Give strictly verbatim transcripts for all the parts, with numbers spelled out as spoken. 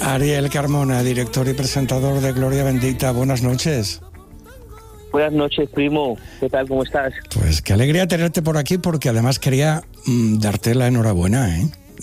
Ariel Carmona, director y presentador de Gloria Bendita, buenas noches. Buenas noches, primo. ¿Qué tal? ¿Cómo estás? Pues qué alegría tenerte por aquí, porque además quería mmm, darte la enhorabuena, ¿eh?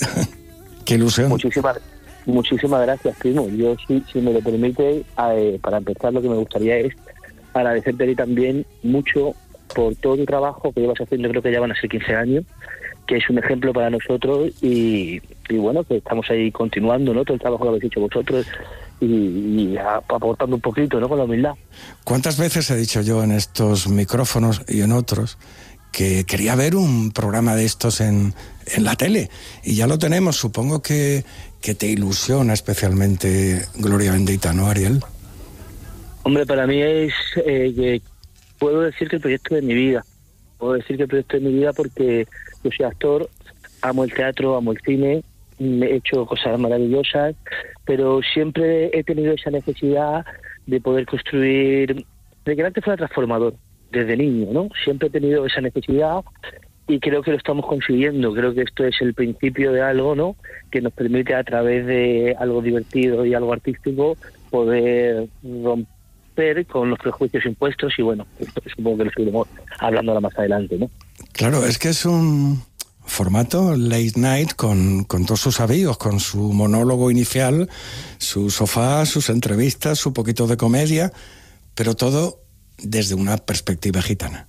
Qué ilusión. Muchísimas, muchísimas gracias, primo. Yo, si, si me lo permite, eh, para empezar, lo que me gustaría es agradecerte a ti también mucho por todo tu trabajo que llevas haciendo, creo que ya van a ser quince años, que es un ejemplo para nosotros y, y bueno, que estamos ahí continuando, ¿no? Todo el trabajo que habéis hecho vosotros y, y aportando un poquito, ¿no? Con la humildad. ¿Cuántas veces he dicho yo en estos micrófonos y en otros que quería ver un programa de estos en, en la tele? Y ya lo tenemos. Supongo que, que te ilusiona especialmente Gloria Bendita, ¿no, Ariel? Hombre, para mí es eh, que puedo decir que el proyecto de mi vida. Puedo decir que el proyecto de mi vida porque yo soy actor, amo el teatro, amo el cine, he hecho cosas maravillosas, pero siempre he tenido esa necesidad de poder construir, de que antes fuera transformador, desde niño, ¿no? Siempre he tenido esa necesidad y creo que lo estamos consiguiendo. Creo que esto es el principio de algo, ¿no? Que nos permite a través de algo divertido y algo artístico poder romper con los prejuicios impuestos y bueno, esto supongo que lo seguiremos hablando ahora más adelante, ¿no? Claro, es que es un formato late night con, con todos sus avíos, con su monólogo inicial, su sofá, sus entrevistas, su poquito de comedia, pero todo desde una perspectiva gitana.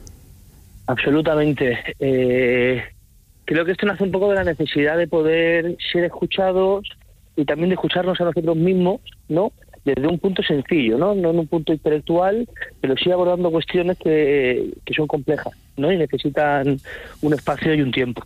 Absolutamente. Eh, creo que esto nace un poco de la necesidad de poder ser escuchados y también de escucharnos a nosotros mismos, ¿no? Desde un punto sencillo, ¿no? No en un punto intelectual, pero sí abordando cuestiones que, que son complejas, ¿no? Y necesitan un espacio y un tiempo.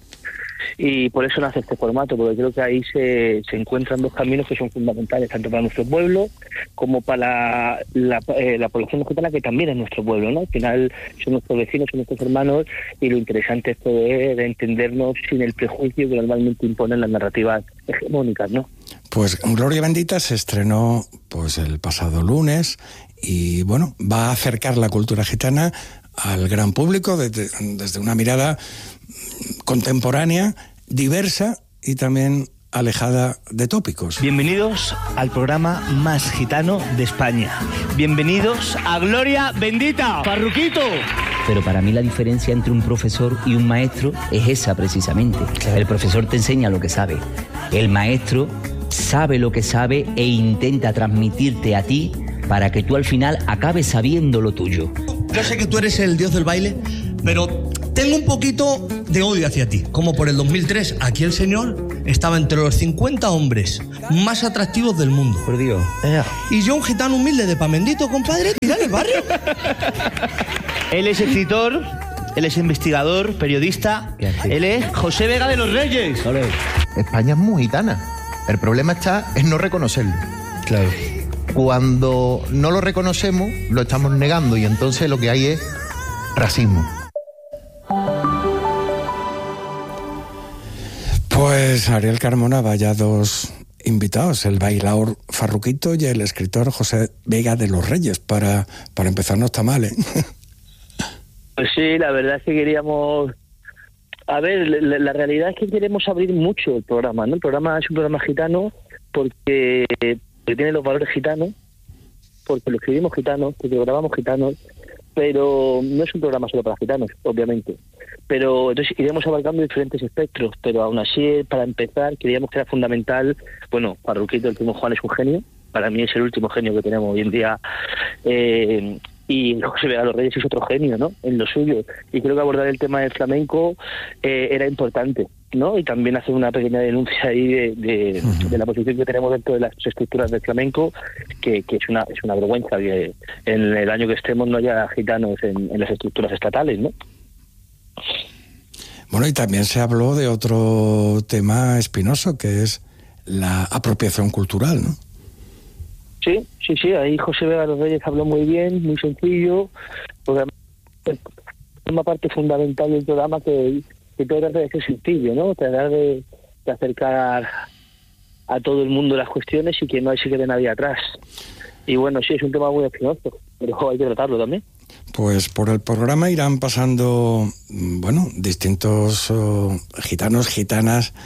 Y por eso nace este formato, porque creo que ahí se, se encuentran dos caminos que son fundamentales, tanto para nuestro pueblo como para la, eh, la población gitana, que también es nuestro pueblo, ¿no? Al final son nuestros vecinos, son nuestros hermanos, y lo interesante es poder entendernos sin el prejuicio que normalmente imponen las narrativas hegemónicas, ¿no? Pues Gloria Bendita se estrenó pues el pasado lunes y bueno, va a acercar la cultura gitana al gran público desde, desde una mirada contemporánea, diversa y también alejada de tópicos. Bienvenidos al programa más gitano de España. Bienvenidos a Gloria Bendita, Farruquito. Pero para mí la diferencia entre un profesor y un maestro es esa precisamente. Claro. El profesor te enseña lo que sabe. El maestro sabe lo que sabe e intenta transmitirte a ti para que tú al final acabes sabiendo lo tuyo. Yo sé que tú eres el dios del baile, pero tengo un poquito de odio hacia ti. Como por el dos mil tres, aquí el señor estaba entre los cincuenta hombres más atractivos del mundo. Por Dios. Y yo, un gitano humilde de Pamendito, compadre, tira en el barrio. Él es escritor, él es investigador, periodista. Él es José Vega de los Reyes. Olé. España es muy gitana. El problema está en no reconocerlo. Claro. Cuando no lo reconocemos, lo estamos negando y entonces lo que hay es racismo. Pues Ariel Carmona, vaya dos invitados, el bailador Farruquito y el escritor José Vega de los Reyes. Para, para empezar no está mal, ¿eh? Pues sí, la verdad es que queríamos... A ver, la, la realidad es que queremos abrir mucho el programa, ¿no? El programa es un programa gitano porque, porque tiene los valores gitanos, porque lo escribimos gitanos, porque lo grabamos gitanos, pero no es un programa solo para gitanos, obviamente. Pero entonces iremos abarcando diferentes espectros, pero aún así, para empezar, creíamos que era fundamental, bueno, Farruquito, el primo Juan, es un genio, para mí es el último genio que tenemos hoy en día, eh, y José Vega de los Reyes es otro genio, ¿no?, en lo suyo, y creo que abordar el tema del flamenco eh, era importante, ¿no?, y también hacer una pequeña denuncia ahí de, de, uh-huh. de la posición que tenemos dentro de las estructuras del flamenco, que, que es una es una vergüenza que en el año que estemos no haya gitanos en, en las estructuras estatales, ¿no? Bueno, y también se habló de otro tema espinoso, que es la apropiación cultural, ¿no? Sí, sí, sí, ahí José Vega de los Reyes habló muy bien, muy sencillo, porque es una parte fundamental del programa que, que trata de ser sencillo, ¿no? Tratar de, de acercar a todo el mundo las cuestiones y que no hay se quede nadie atrás. Y bueno, sí, es un tema muy espinoso, pero hay que tratarlo también. Pues por el programa irán pasando, bueno, distintos uh, gitanos, gitanas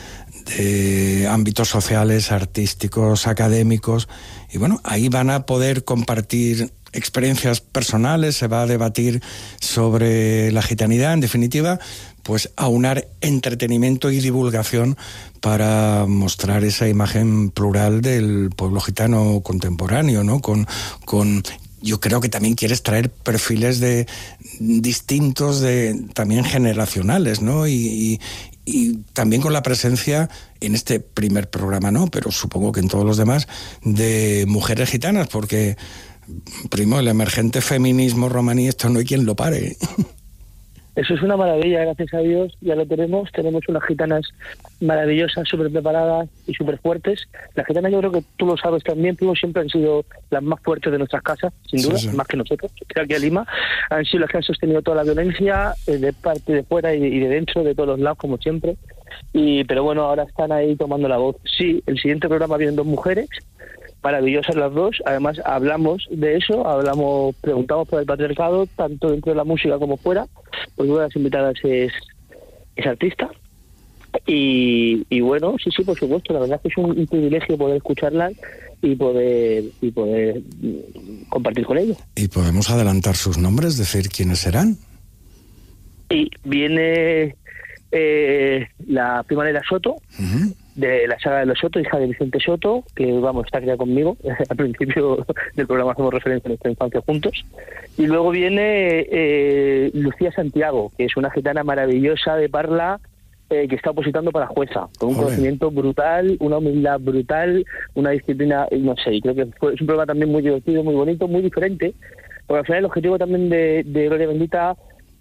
de ámbitos sociales, artísticos, académicos, y bueno, ahí van a poder compartir experiencias personales, se va a debatir sobre la gitanidad, en definitiva, pues aunar entretenimiento y divulgación para mostrar esa imagen plural del pueblo gitano contemporáneo, ¿no? Con, con yo creo que también quieres traer perfiles de distintos, de también generacionales, ¿no? Y, y, y también con la presencia en este primer programa, ¿no? Pero supongo que en todos los demás, de mujeres gitanas, porque, primo, el emergente feminismo romaní, esto no hay quien lo pare. Eso es una maravilla, gracias a Dios, ya lo tenemos. Tenemos unas gitanas maravillosas, súper preparadas y súper fuertes. Las gitanas, yo creo que tú lo sabes también, tú siempre han sido las más fuertes de nuestras casas, sin duda, sí, sí. Más que nosotros, que aquí a Lima. Han sido las que han sostenido toda la violencia, eh, de parte de fuera y de, y de dentro, de todos los lados, como siempre. Y Pero bueno, ahora están ahí tomando la voz. Sí, el siguiente programa vienen dos mujeres, maravillosas las dos. Además, hablamos de eso, hablamos, preguntamos por el patriarcado, tanto dentro de la música como fuera, porque una de las invitadas es, es artista. Y, y bueno, sí, sí, por supuesto, la verdad es que es un, un privilegio poder escucharlas y poder y poder compartir con ellos. ¿Y podemos adelantar sus nombres, decir quiénes serán? Y viene eh, la prima de la Soto, uh-huh. de la saga de los Soto, hija de Vicente Soto, que vamos, está criada conmigo. Al principio del programa hacemos referencia a nuestra infancia juntos. Y luego viene eh, Lucía Santiago, que es una gitana maravillosa de Parla, eh, que está opositando para jueza, con un Joder. conocimiento brutal, una humildad brutal, una disciplina, no sé, creo que fue, es un programa también muy divertido, muy bonito, muy diferente, porque al final el objetivo también de, de Gloria Bendita,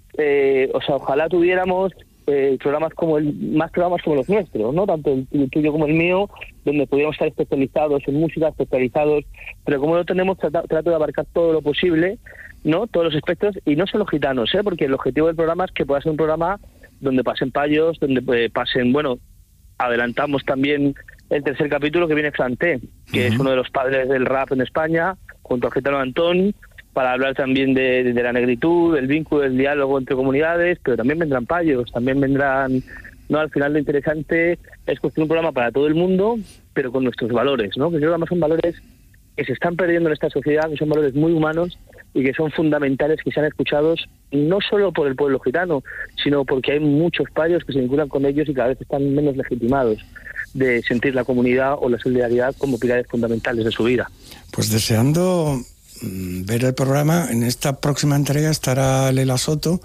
eh, o sea, ojalá tuviéramos Eh, programas como el más programas como los nuestros, no tanto el, el tuyo como el mío, donde pudiéramos estar especializados en música, especializados, pero como no tenemos, trata, trato de abarcar todo lo posible, no todos los espectros, y no solo gitanos, ¿eh? Porque el objetivo del programa es que pueda ser un programa donde pasen payos, donde eh, pasen, bueno, adelantamos también el tercer capítulo que viene Franté, que uh-huh. es uno de los padres del rap en España, junto al gitano Antón, para hablar también de, de, de la negritud, del vínculo, del diálogo entre comunidades, pero también vendrán payos, también vendrán, no, al final lo interesante es construir un programa para todo el mundo, pero con nuestros valores, ¿no? Que yo creo que son valores que se están perdiendo en esta sociedad, que son valores muy humanos y que son fundamentales, que sean escuchados no solo por el pueblo gitano, sino porque hay muchos payos que se vinculan con ellos y cada vez están menos legitimados de sentir la comunidad o la solidaridad como pilares fundamentales de su vida. Pues deseando ver el programa. En esta próxima entrega estará Lela Soto,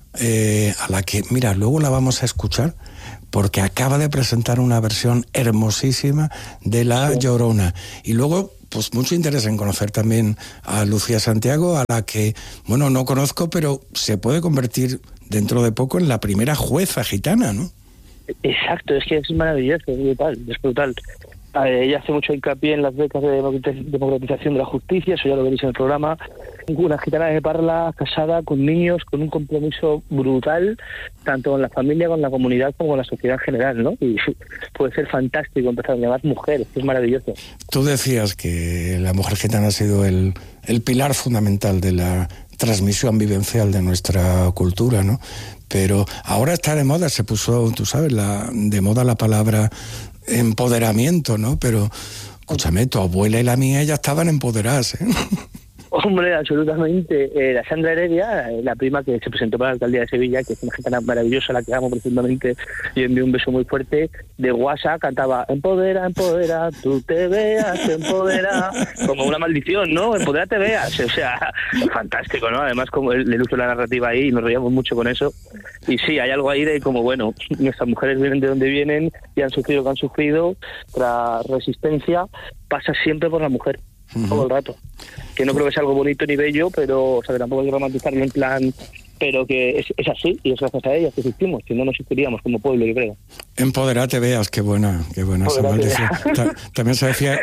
eh, a la que, mira, luego la vamos a escuchar, porque acaba de presentar una versión hermosísima de La Llorona. Y luego, pues mucho interés en conocer también a Lucía Santiago, a la que, bueno, no conozco, pero se puede convertir dentro de poco en la primera jueza gitana, ¿no? Exacto, es que es maravilloso, es brutal, es brutal. Eh, ella hace mucho hincapié en las becas de democratización de la justicia, eso ya lo veréis en el programa. Una gitana de Parla, casada, con niños, con un compromiso brutal, tanto con la familia, con la comunidad, como con la sociedad en general, ¿no? Y puede ser fantástico empezar a llamar mujer, es maravilloso. Tú decías que la mujer gitana ha sido el, el pilar fundamental de la transmisión vivencial de nuestra cultura, ¿no? Pero ahora está de moda, se puso, tú sabes, la, de moda la palabra empoderamiento, ¿no? Pero, escúchame, tu abuela y la mía ya estaban empoderadas, ¿eh? Hombre, absolutamente. Eh, la Sandra Heredia, la prima que se presentó para la alcaldía de Sevilla, que es una gitana maravillosa, la que amo profundamente y envío un beso muy fuerte, de guasa cantaba empodera, empodera, tú te veas, empodera, como una maldición, ¿no? Empodera, te veas. O sea, fantástico, ¿no? Además, como el, el uso de la narrativa ahí, y nos reíamos mucho con eso. Y sí, hay algo ahí de como, bueno, nuestras mujeres vienen de donde vienen y han sufrido lo que han sufrido, tras resistencia, pasa siempre por la mujer. Uh-huh. Todo el rato, que no creo que sea algo bonito ni bello, pero, o sea, que tampoco hay que romantizarlo en plan, pero que es, es así, y es gracias a ellas que existimos, si no nos existiríamos como pueblo, yo creo. Empoderate veas, qué buena, qué buena esa maldición. También se decía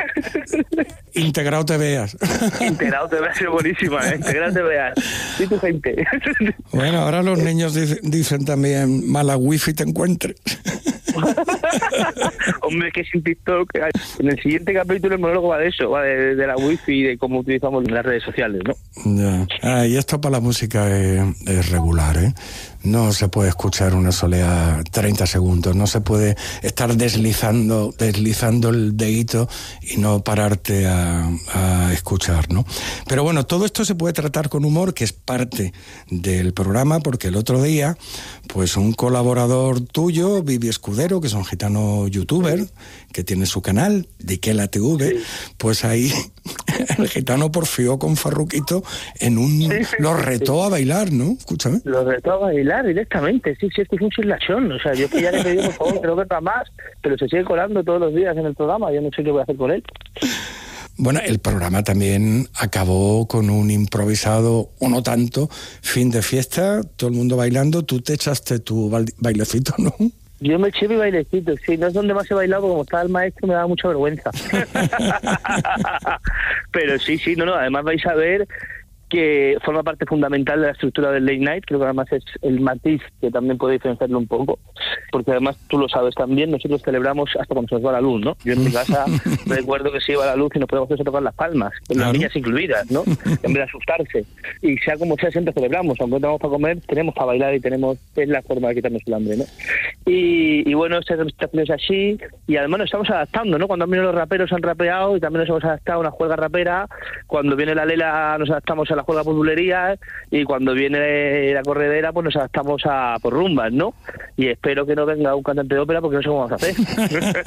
integrado te veas. Integrado te veas es buenísima, ¿eh? Integrado te veas, y tu gente. Bueno, ahora los niños dicen, dicen también mala wifi te encuentres. Hombre, que sin TikTok, en el siguiente capítulo el monólogo va de eso, va de, de la wifi y de cómo utilizamos las redes sociales, ¿no? Ya. Ah, y esto para la música es, es regular, ¿eh? No se puede escuchar una solea treinta segundos, no se puede estar deslizando, deslizando el dedito y no pararte a, a escuchar, ¿no? Pero bueno, todo esto se puede tratar con humor, que es parte del programa, porque el otro día, pues un colaborador tuyo, Vivi Escudero, que es un gitano youtuber, que tiene su canal, Diquela T V, sí. Pues ahí el gitano porfió con Farruquito en un... Sí, sí, lo retó sí. a bailar, ¿no? Escúchame. Lo retó a bailar directamente, sí, sí, es que es un chislachón, o sea, yo que ya le he pedido, por favor, que no verla más, pero se sigue colando todos los días en el programa, yo no sé qué voy a hacer con él. Bueno, el programa también acabó con un improvisado, o no tanto, fin de fiesta, todo el mundo bailando, tú te echaste tu bailecito, ¿no? Yo me eché mi bailecito, sí, no es donde más he bailado, porque como estaba el maestro me daba mucha vergüenza. Pero sí, sí, no, no, además vais a ver que forma parte fundamental de la estructura del late night, creo que además es el matiz que también puede diferenciarlo un poco, porque además tú lo sabes también, nosotros celebramos hasta cuando se nos va la luz, ¿no? Yo en mi casa recuerdo que se iba la luz y nos podíamos hacer tocar las palmas, con claro. Las niñas incluidas, ¿no? En vez de asustarse. Y sea como sea, siempre celebramos, aunque no tenemos para comer, tenemos para bailar y tenemos, es la forma de quitarnos el hambre, ¿no? Y, y bueno, esta presentación es así, y además nos estamos adaptando, ¿no? Cuando han venido los raperos han rapeado y también nos hemos adaptado a una juega rapera, cuando viene la Lela nos adaptamos a la juega por bulería, y cuando viene la corredera pues nos adaptamos a por rumbas, ¿no? Y espero que no venga un cantante de ópera porque no sé cómo vamos a hacer.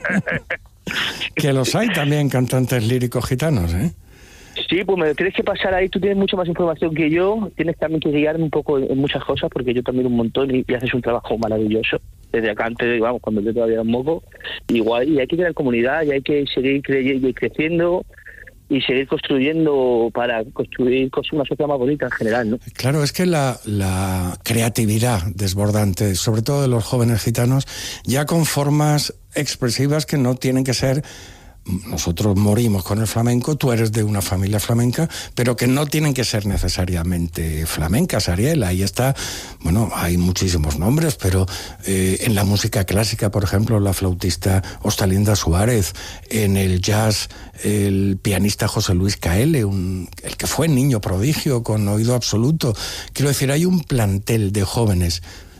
Que los hay también cantantes líricos gitanos, ¿eh? Sí, pues me tienes que pasar ahí, tú tienes mucha más información que yo, tienes también que guiarme un poco en muchas cosas, porque yo también un montón y, y haces un trabajo maravilloso, desde acá antes, vamos, cuando yo todavía era un moco, igual, y hay que crear comunidad, y hay que seguir cre- creciendo, y seguir construyendo para construir una sociedad más bonita en general, ¿no? Claro, es que la, la creatividad desbordante, sobre todo de los jóvenes gitanos, ya con formas expresivas que no tienen que ser... Nosotros morimos con el flamenco, tú eres de una familia flamenca, pero que no tienen que ser necesariamente flamencas, Ariel. Ahí está, bueno, hay muchísimos nombres, pero eh, en la música clásica, por ejemplo, la flautista Ostalinda Suárez, en el jazz, el pianista José Luis Caele, un, el que fue niño prodigio con oído absoluto. Quiero decir, hay un plantel de jóvenes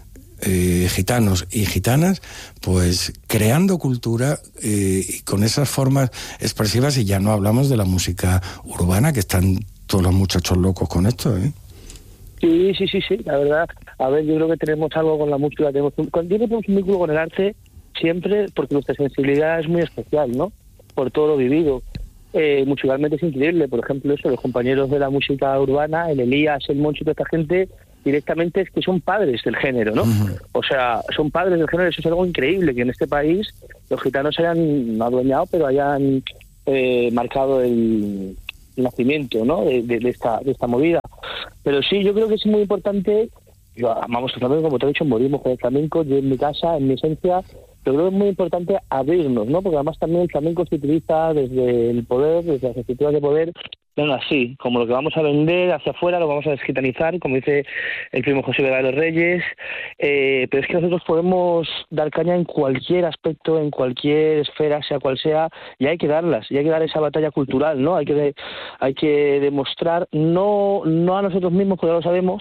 Eh, gitanos y gitanas, pues creando cultura eh, y con esas formas expresivas, y ya no hablamos de la música urbana, que están todos los muchachos locos con esto, ¿eh? Sí, sí, sí, sí, la verdad, a ver, yo creo que tenemos algo con la música, tenemos un, tenemos un vínculo con el arte siempre, porque nuestra sensibilidad es muy especial, ¿no? Por todo lo vivido. Eh, musicalmente es increíble, por ejemplo, eso, los compañeros de la música urbana, el Elías, el Moncho y toda esta gente, directamente es que son padres del género, ¿no? Uh-huh. O sea, son padres del género, eso es algo increíble, que en este país los gitanos hayan adueñado, pero hayan eh, marcado el nacimiento, ¿no? De, de, de, esta, de esta movida. Pero sí, yo creo que es muy importante, yo amamos el flamenco, como te he dicho, morimos con el flamenco, yo en mi casa, en mi esencia, pero creo que es muy importante abrirnos, ¿no? Porque además también el flamenco se utiliza desde el poder, desde las estructuras de poder, venga, así, como lo que vamos a vender hacia afuera, lo vamos a desgitanizar, como dice el primo José Vega de los Reyes, eh, pero es que nosotros podemos dar caña en cualquier aspecto, en cualquier esfera, sea cual sea, y hay que darlas, y hay que dar esa batalla cultural, ¿no? Hay que de, hay que demostrar, no, no a nosotros mismos, porque ya lo sabemos,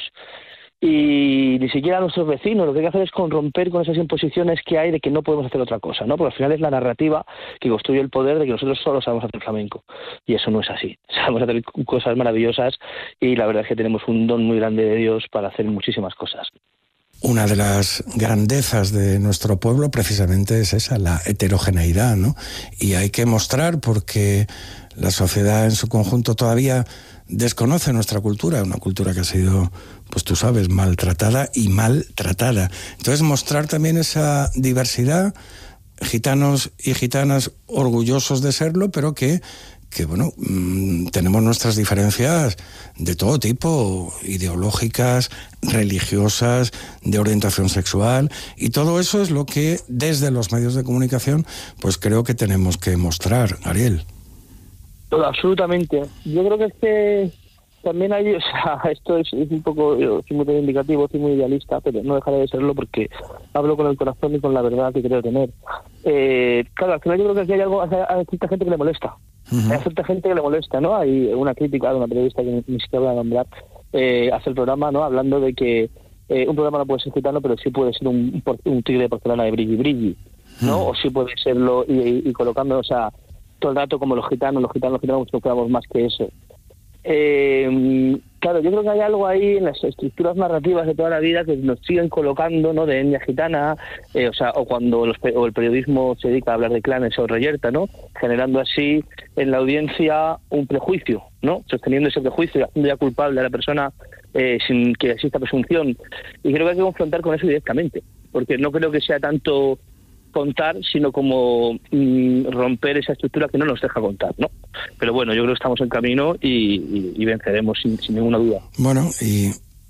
y ni siquiera a nuestros vecinos. Lo que hay que hacer es con romper con esas imposiciones que hay de que no podemos hacer otra cosa, ¿no? Porque al final es la narrativa que construye el poder de que nosotros solo sabemos hacer flamenco, y eso no es así. Sabemos hacer cosas maravillosas, y la verdad es que tenemos un don muy grande de Dios para hacer muchísimas cosas. Una de las grandezas de nuestro pueblo precisamente es esa, la heterogeneidad, ¿no? Y hay que mostrar, porque la sociedad en su conjunto todavía desconoce nuestra cultura, una cultura que ha sido, pues tú sabes, maltratada y maltratada. Entonces mostrar también esa diversidad, gitanos y gitanas orgullosos de serlo, pero que, que bueno, mmm, tenemos nuestras diferencias de todo tipo, ideológicas, religiosas, de orientación sexual, y todo eso es lo que desde los medios de comunicación pues creo que tenemos que mostrar, Ariel. Absolutamente. Yo creo que es que también hay, o sea, esto es, es un poco, yo soy muy reivindicativo, soy muy idealista, pero no dejaré de serlo porque hablo con el corazón y con la verdad que creo tener. Eh, claro, al final yo creo que aquí hay algo, hay, hay cierta gente que le molesta. Uh-huh. Hay cierta gente que le molesta, ¿no? Hay una crítica de una periodista que ni, ni siquiera voy a nombrar, eh, hace el programa, ¿no? Hablando de que eh, un programa no puede ser gitano, pero sí puede ser un, un tigre de porcelana de brilli brilli, ¿no? Uh-huh. O sí puede serlo y, y, y colocando, o sea, todo el rato como los gitanos, los gitanos, los gitanos, no quedamos más que eso. Eh, claro, yo creo que hay algo ahí en las estructuras narrativas de toda la vida que nos siguen colocando, ¿no? De etnia gitana, eh, o sea, o cuando los, o el periodismo se dedica a hablar de clanes o reyerta, ¿no? Generando así en la audiencia un prejuicio, ¿no? Sosteniendo ese prejuicio y haciendo ya culpable a la persona eh, sin que exista presunción. Y creo que hay que confrontar con eso directamente, porque no creo que sea tanto contar, sino como mm, romper esa estructura que no nos deja contar, ¿no? Pero bueno, yo creo que estamos en camino y, y, y venceremos sin, sin ninguna duda. Bueno, y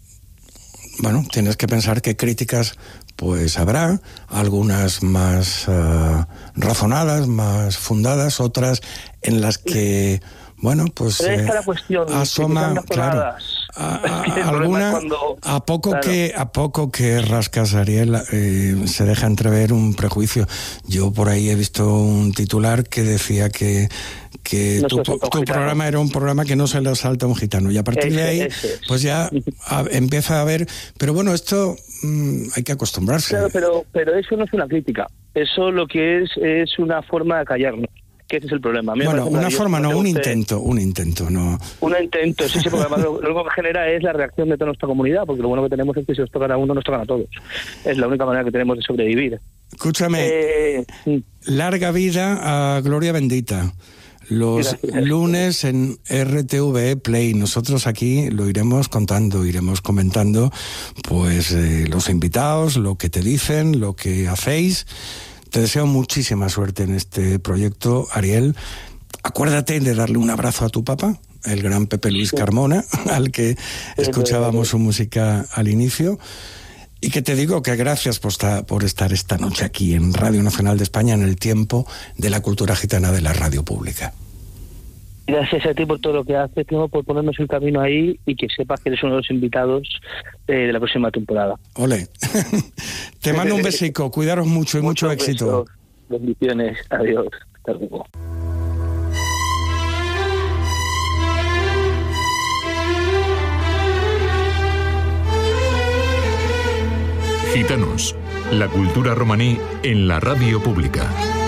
bueno, tienes que pensar que críticas pues habrá, algunas más uh, razonadas, más fundadas, otras en las que, bueno, pues eh, la cuestión, asoma, claro, a, a, alguna, cuando, a poco claro. que a poco que rascas, Ariel, eh, se deja entrever un prejuicio. Yo por ahí he visto un titular que decía que que no tu, tu programa era un programa que no se le salta a un gitano, y a partir ese, de ahí ese. pues ya a, empieza a haber, pero bueno, esto mmm, hay que acostumbrarse. Claro, pero pero eso no es una crítica, eso lo que es es una forma de callarnos, que ese es el problema. Bueno, una forma no, un intento, un intento, no. Un intento, sí, sí, porque además lo, lo único que genera es la reacción de toda nuestra comunidad, porque lo bueno que tenemos es que si nos tocan a uno, nos tocan a todos. Es la única manera que tenemos de sobrevivir. Escúchame, eh, larga vida a Gloria Bendita. Los Gracias. Lunes en R T V E Play. Nosotros aquí lo iremos contando, iremos comentando, pues eh, los invitados, lo que te dicen, lo que hacéis. Te deseo muchísima suerte en este proyecto, Ariel. Acuérdate de darle un abrazo a tu papá, el gran Pepe Luis sí. Carmona, al que escuchábamos su música al inicio. Y que te digo que gracias por estar, por estar esta noche aquí en Radio Nacional de España, en el tiempo de la cultura gitana de la radio pública. Gracias a ti por todo lo que haces, por ponernos el camino ahí y que sepas que eres uno de los invitados eh, de la próxima temporada. Ole. Te mando un besico, cuidaros mucho y mucho, mucho éxito. Besos, bendiciones, adiós, hasta luego. Gitanos, la cultura romaní en la radio pública.